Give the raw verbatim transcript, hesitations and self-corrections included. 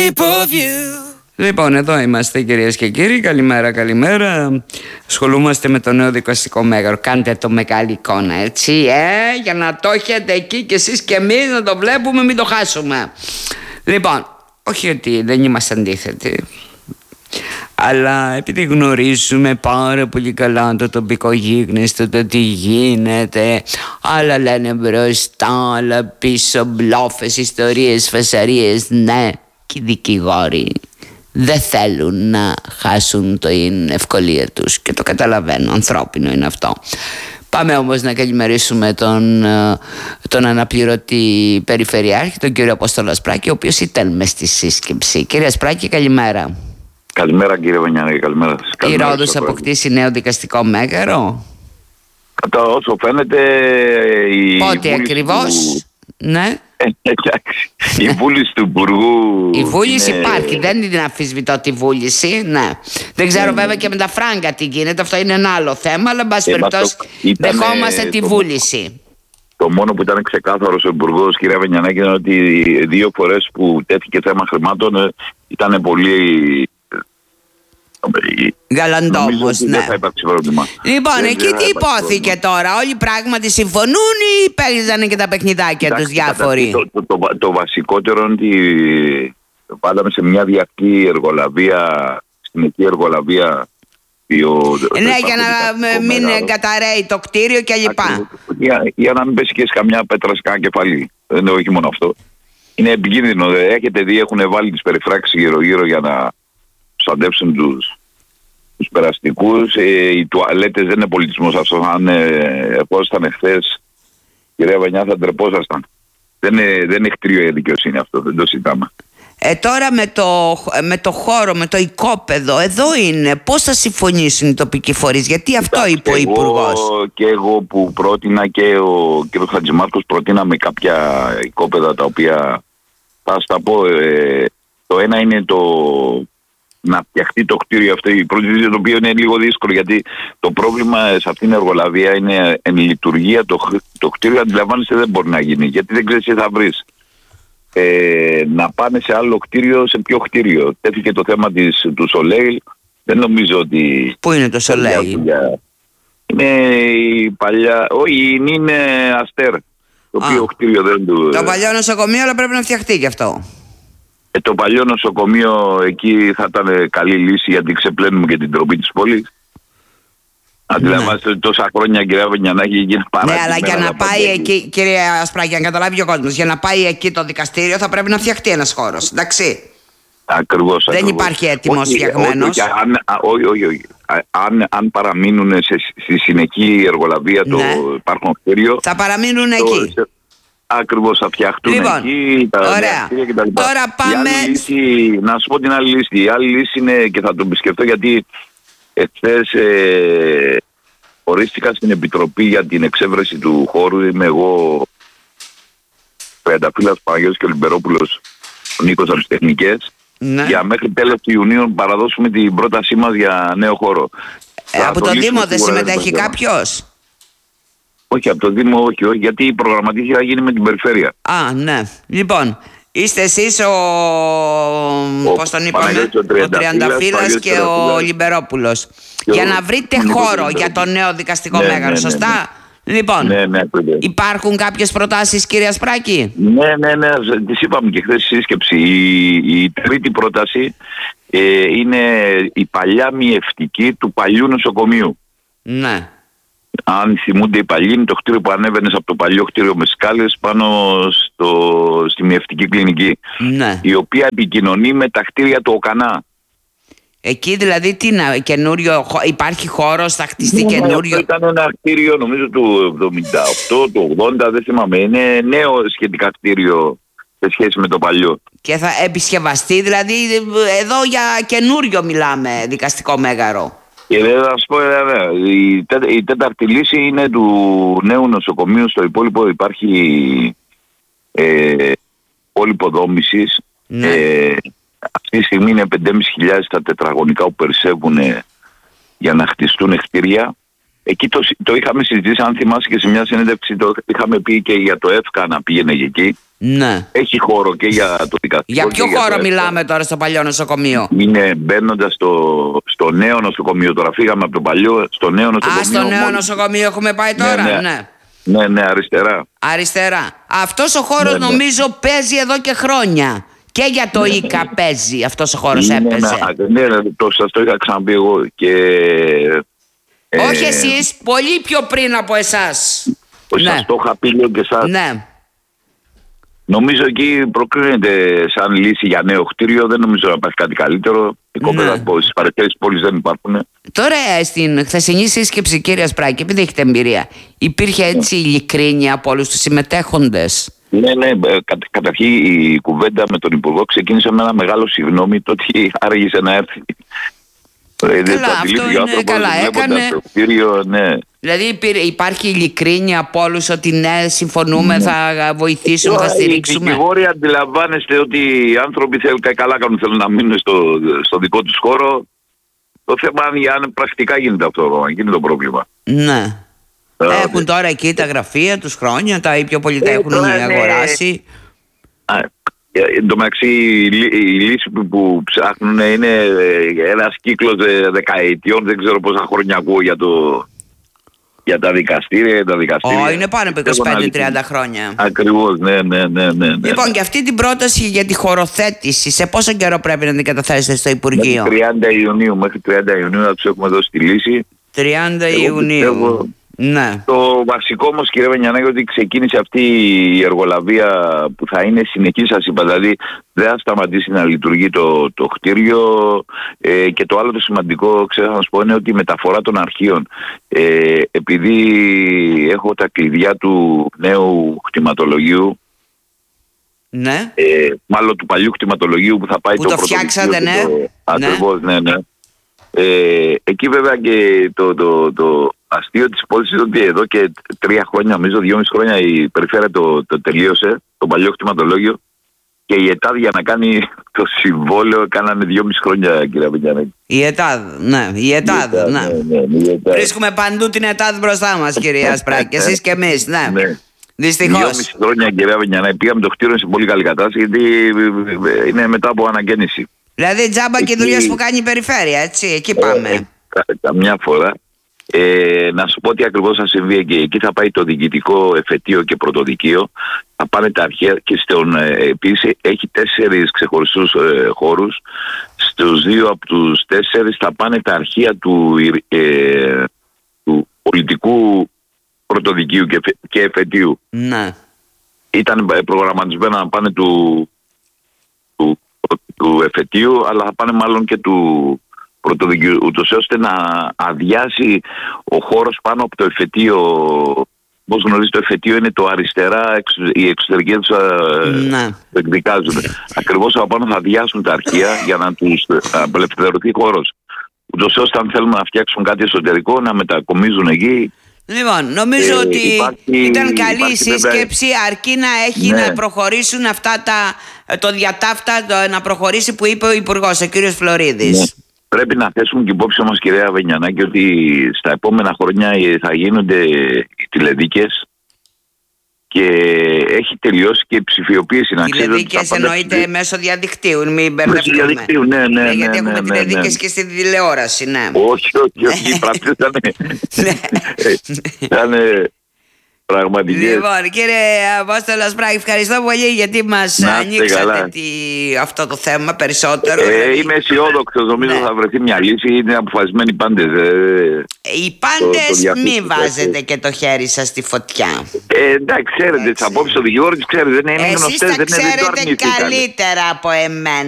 shape of you. Λοιπόν, εδώ είμαστε κυρίες και κύριοι. Καλημέρα, καλημέρα. Ασχολούμαστε με το νέο δικαστικό μέγαρο. Κάντε το μεγάλη εικόνα, έτσι, ε, για να το έχετε εκεί κι εσείς και εμείς να το βλέπουμε, μην το χάσουμε. Λοιπόν, όχι ότι δεν είμαστε αντίθετοι, αλλά επειδή γνωρίζουμε πάρα πολύ καλά το τοπικό γίγνεσθο, το τι γίνεται, άλλα λένε μπροστά, άλλα πίσω, μπλόφες, ιστορίες, φασαρίες, ναι, και οι δικηγόροι δεν θέλουν να χάσουν την ευκολία τους και το καταλαβαίνω, ανθρώπινο είναι αυτό. Πάμε όμως να καλημερίσουμε τον, τον αναπληρωτή περιφερειάρχη, τον κύριο Απόστολο Ασπράκη, ο οποίος ήταν μες στη σύσκεψη. Κύριε Ασπράκη, καλημέρα. Καλημέρα κύριε Βανιάννη, καλημέρα σας. Η Ρόδος αποκτήσει νέο δικαστικό μέγαρο. Κατά όσο φαίνεται η Πότε ακριβώς, του... ναι. Η βούληση του Υπουργού. Η βούληση είναι... υπάρχει, δεν την αμφισβητώ τη βούληση, ναι. Δεν ξέρω ναι, βέβαια και με τα φράγκα τι γίνεται, αυτό είναι ένα άλλο θέμα, αλλά εν πάση περιπτώσει δεχόμαστε τη το... βούληση. Το μόνο που ήταν ξεκάθαρο ο Υπουργός, κυρία Βενιανάκη, είναι ότι δύο φορές που τέθηκε θέμα χρημάτων ήταν πολύ γαλαντόμος, ναι. Δεν θα υπάρξει πρόβλημα. Λοιπόν, δεν εκεί τι υπόθηκε τώρα, όλοι πράγματι συμφωνούν ή παίζανε και τα παιχνιδάκια τους διάφοροι? Το, το, το, το, το βασικότερο είναι ότι βάλαμε σε μια διαρκή εργολαβία, συνεχή εργολαβία. Ο, ναι, για να μην καταραίει το κτίριο και λοιπά. Για, για να μην πέσει και σε καμιά πέτρα σε κανένα κεφάλι. Δεν είναι όχι μόνο αυτό. Είναι επικίνδυνο. Έχετε δει, έχουν βάλει τις περιφράξεις γύρω-γύρω για να προστατεύσουν τους, τους περαστικούς. Ε, οι τουαλέτες δεν είναι πολιτισμός αυτό. Αν ερχόσασταν εχθές, κυρία Βανιά, θα ντρεπόσασταν. Δεν είναι, δεν είναι κτίριο για δικαιοσύνη αυτό. Δεν το συζητάμε. Ε, τώρα με το, με το χώρο, με το οικόπεδο, εδώ είναι. Πώς θα συμφωνήσουν οι τοπικοί φορείς, γιατί αυτό Κοιτάξτε, είπε ο Υπουργός. Και εγώ που πρότεινα και ο κ. Χατζημάρκος προτείναμε κάποια οικόπεδα τα οποία θα στα πω. Ε, το ένα είναι το να φτιαχτεί το κτίριο αυτό, η πρώτη, το οποίο είναι λίγο δύσκολο, γιατί το πρόβλημα σε αυτήν την εργολαβία είναι εν λειτουργία. Το, το κτίριο, αντιλαμβάνεσαι, δεν μπορεί να γίνει, γιατί δεν ξέρεις τι θα βρεις. Ε, να πάνε σε άλλο κτίριο, σε ποιο κτίριο. Τέθηκε το θέμα της, του Σολέιλ. Δεν νομίζω ότι... Πού είναι το Σολέιλ? Είναι η παλιά... Όχι, είναι Αστέρ. Το Α, οποίο κτίριο δεν του... Το παλιό νοσοκομείο, αλλά πρέπει να φτιαχτεί κι αυτό. Ε, το παλιό νοσοκομείο εκεί θα ήταν καλή λύση, γιατί ξεπλένουμε και την τροπή της πόλης. Αντιλαμβάνεστε ότι τόσα χρόνια, κυρία Βενιανάκη, γίνει παράδειγμα. Ναι, αλλά για να πάει εκεί, κυρία Ασπράκη, αν καταλάβει ο κόσμος, για να πάει εκεί το δικαστήριο θα πρέπει να φτιαχτεί ένας χώρος. Εντάξει. Ακριβώς. Δεν ακριβώς. υπάρχει έτοιμος φτιαγμένος. Όχι, όχι, όχι. Αν, αν παραμείνουν σε, στη συνεχή εργολαβία το ναι, υπάρχον κτίριο. Θα παραμείνουν το, εκεί. Ακριβώς, θα φτιαχτούν λοιπόν, εκεί τα ωραία. Και τα λοιπά. Τώρα πάμε. Η άλλη λύση, να σου πω την άλλη λύση. Η άλλη λύση είναι, και θα το επισκεφτώ, γιατί εχθές ε, ορίστηκα στην Επιτροπή για την εξέβρεση του χώρου. Είμαι εγώ, Πενταφύλας Παναγιώτης και ο Λιμπερόπουλος, ο Νίκος από τις τεχνικές. Ναι. Για μέχρι τέλος του Ιουνίου παραδώσουμε την πρότασή μας για νέο χώρο. Ε, από το Δήμο δεν συμμετέχει κάποιος? Όχι, από το Δήμο όχι, όχι, γιατί η προγραμματική θα γίνει με την περιφέρεια. Α, ναι. Λοιπόν, είστε εσείς ο, ο πώς τον είπαμε, ο Τριανταφύλας και ο Λιμπερόπουλος. Για να βρείτε χώρο για το νέο δικαστικό ναι, μέγαρο, ναι, σωστά? Ναι, ναι. Λοιπόν, ναι, ναι, υπάρχουν κάποιες προτάσεις, κύριε Ασπράκη? Ναι, ναι, ναι, τις είπαμε και χθες στη σύσκεψη. Η, η τρίτη πρόταση ε, είναι η παλιά μιευτική του παλιού νοσοκομείου. Ναι. Αν θυμούνται οι παλιοί, είναι το κτίριο που ανέβαινες από το παλιό κτίριο με σκάλες πάνω στο, στη μιευτική κλινική. Ναι. Η οποία επικοινωνεί με τα κτίρια του ΟΚΑΝΑ. Εκεί δηλαδή τι να, καινούριο, υπάρχει χώρος, θα χτιστεί ναι, καινούριο? Ήταν ένα κτίριο νομίζω του εβδομήντα οκτώ, του ογδόντα, δεν θυμάμαι. Είναι νέο σχετικά κτίριο σε σχέση με το παλιό. Και θα επισκευαστεί, δηλαδή εδώ για καινούριο μιλάμε δικαστικό μέγαρο. Και δεν θα σου πω, ναι, η, τέ, η τέταρτη λύση είναι του νέου νοσοκομείου. Στο υπόλοιπο υπάρχει ε, υπόλοιπο δόμησης. Ναι. Ε, αυτή τη στιγμή είναι πέντε χιλιάδες πεντακόσια τα τετραγωνικά που περισσεύουν για να χτιστούν κτίρια. Εκεί το, το είχαμε συζητήσει, αν θυμάσαι, και σε μια συνέντευξη το είχαμε πει και για το ΕΦΚΑ να πήγαινε εκεί. Ναι. Έχει χώρο και για το δικαστικό. Για ποιο για χώρο το μιλάμε τώρα στο παλιό νοσοκομείο? Είναι μπαίνοντας στο, στο νέο νοσοκομείο. Τώρα φύγαμε από το παλιό, στο νέο νοσοκομείο. Α, στο νέο μόλις... νοσοκομείο έχουμε πάει τώρα. Ναι, ναι. ναι. Ναι, ναι, αριστερά. Αριστερά. Αυτός ο χώρος Ναι, ναι. νομίζω παίζει εδώ και χρόνια. Και για το ΙΚΑ παίζει. Αυτός ο χώρος Είναι έπαιζε. ένα- ναι, ναι, το, σας το είχα ξαναπεί εγώ. Και, ε, Όχι εσείς, πολύ πιο πριν από εσάς. Σας Ναι. το είχα πει λίγο και εσάς. Ναι. Νομίζω εκεί προκρίνεται σαν λύση για νέο κτίριο. Δεν νομίζω να υπάρχει κάτι καλύτερο. Οι κόπεδα Ναι. στις παρεκκλήσεις πόλης δεν υπάρχουν. Τώρα στην χθεσινή σύσκεψη, κύριε Σπράκη, επειδή έχετε εμπειρία, υπήρχε έτσι ειλικρίνεια από όλους τους συμμετέχοντες? Ναι, ναι. ε, κα, καταρχήν η κουβέντα με τον Υπουργό ξεκίνησε με ένα μεγάλο συγγνώμη το ότι άργησε να έρθει. Ε, δεν Καλά, το αυτό αντιλήφθηκε ο είναι άνθρωπος, καλά. βλέποντας Έκανε- το κτίριο, ναι. Δηλαδή υπήρ- υπάρχει ειλικρίνεια από όλους ότι ναι, συμφωνούμε, θα βοηθήσουμε, θα Τώρα, στηρίξουμε. Οι δικηγόροι αντιλαμβάνεστε ότι οι άνθρωποι θέλουν και καλά κάνουν, θέλουν να μείνουν στο, στο δικό τους χώρο. Το θέμα είναι αν πρακτικά γίνεται αυτό, εκεί είναι το πρόβλημα. Ναι. Ε, Έχουν τώρα εκεί τα γραφεία τους χρόνια, τα οι πιο πολλοί τα Ε, έχουν τώρα είναι- αγοράσει. Α, ε, εν τω μεταξύ η, λύ- η λύση που, που ψάχνουν είναι ε, ένας κύκλος ε, δεκαετιών, δεν ξέρω πόσα χρόνια ακούω για, το, για τα δικαστήρια. Για τα δικαστήρια. Ω, είναι πάνω από είκοσι πέντε τριάντα χρόνια. Ακριβώς, ναι, ναι, ναι, ναι, ναι. Λοιπόν, και αυτή την πρόταση για τη χωροθέτηση, σε πόσο καιρό πρέπει να την καταθέσετε στο Μέχρι Υπουργείο? τριάντα Ιουνίου, μέχρι τριάντα Ιουνίου να τους έχουμε δώσει τη λύση. τριάντα Εγώ Ιουνίου. πιστεύω- Ναι. Το βασικό όμως, κύριε Βενιανάκη, ότι ξεκίνησε αυτή η εργολαβία που θα είναι συνεχή, σας είπα, δηλαδή δεν θα σταματήσει να λειτουργεί το, το κτίριο, ε, και το άλλο το σημαντικό, ξέρω να σας πω, είναι ότι η μεταφορά των αρχείων, ε, επειδή έχω τα κλειδιά του νέου κτηματολογίου, Ναι. ε, μάλλον του παλιού κτηματολογίου που θα πάει Που το το πρωτοδικείο φτιάξατε, και ναι. το- Ναι. Ακριβώς, ναι, ναι. Ε, εκεί βέβαια και το, το, το αστείο της πόλης είναι ότι εδώ και τρία χρόνια, νομίζω δυόμιση χρόνια, η περιφέρεια το, το τελείωσε, το παλιό κτηματολόγιο, και η ΕΤΑΔ για να κάνει το συμβόλαιο κάνανε δυόμιση χρόνια, κύριε Βενιανάκη. Η ΕΤΑΔ, ναι. Η ΕΤΑΔ, ναι. ναι, ναι, η ΕΤΑΔ. Βρίσκουμε παντού την ΕΤΑΔ μπροστά μας, κυρία Σπράκη. Εσείς και εμείς, ναι. Ναι. Δυστυχώς. Δυόμιση χρόνια, κύριε Βενιανάκη, πήγαμε το κτίριο σε πολύ καλή κατάσταση, γιατί είναι μετά από αναγέννηση. Δηλαδή τζάμπα και οι Εκεί- δουλειές που κάνει η περιφέρεια, έτσι. Εκεί Ε, πάμε. κα- καμιά φορά. Ε, να σου πω τι ακριβώς θα συμβεί εκεί. Εκεί θα πάει το διοικητικό εφετείο και πρωτοδικείο. Θα πάνε τα αρχαία και στον, ε, επίσης έχει τέσσερις ξεχωριστούς ε, χώρους. Στους δύο από τους τέσσερις θα πάνε τα αρχεία του, ε, του πολιτικού πρωτοδικείου και, εφε- και εφετείου. Ναι. Ήταν ε, προγραμματισμένα να πάνε του, του, του εφετείου, αλλά θα πάνε μάλλον και του πρωτοδικείου, ούτως ώστε να αδειάσει ο χώρος πάνω από το εφετείο. Όπως γνωρίζετε, το εφετείο είναι το αριστερά, εξ- οι εξωτερικές τους Ναι. το εκδικάζουν. Ακριβώς από πάνω θα αδειάσουν τα αρχεία για να τους απελευθερωθεί χώρος. Ούτως ώστε αν θέλουμε να φτιάξουν κάτι εσωτερικό, να μετακομίζουν εκεί. Λοιπόν, νομίζω Ε, ότι υπάρχει- ήταν καλή η υπάρχει βέβαια- σύσκεψη, αρκεί να έχει Ναι. να προχωρήσουν αυτά τα, το διατάφτα, το, να προχωρήσει που είπε ο Υπουργός, ο κύριος Φλωρίδης. Ναι. Πρέπει να θέσουμε και υπόψη μας, κυρία Βενιανάκη, ότι στα επόμενα χρόνια ε, θα γίνονται οι τηλεδίκες και έχει τελειώσει και η ψηφιοποίηση. Να ξέρετε ότι Τηλεδίκες τα πάντα εννοείται ψηφι- μέσω διαδικτύου, μην Μέσω μπερδευτούμε. διαδικτύου, ναι, ναι, ναι, γιατί ναι, έχουμε ναι, ναι, τηλεδίκες ναι. και στη τηλεόραση, ναι. Όχι, όχι, όχι, οι πράξεις ήταν, Ναι. ήταν πραγματικές. Λοιπόν, κύριε Απόστολο Σπράκη, ευχαριστώ πολύ γιατί μας Να είστε ανοίξατε καλά. τη, αυτό το θέμα περισσότερο. Ε, δηλαδή. είμαι αισιόδοξος, νομίζω Ναι. θα βρεθεί μια λύση, είναι αποφασισμένοι οι πάντες. Ε, Οι το πάντες διαθέτω, μην έτσι. βάζετε και το χέρι σας στη φωτιά. ε, εντάξει, ξέρετε, τις απόψεις των δικηγόρων τις ξέρετε, δεν είναι Εσείς γνωστές, τα δεν είναι, δεν το ξέρετε αρνηθήκανε. καλύτερα από εμένα.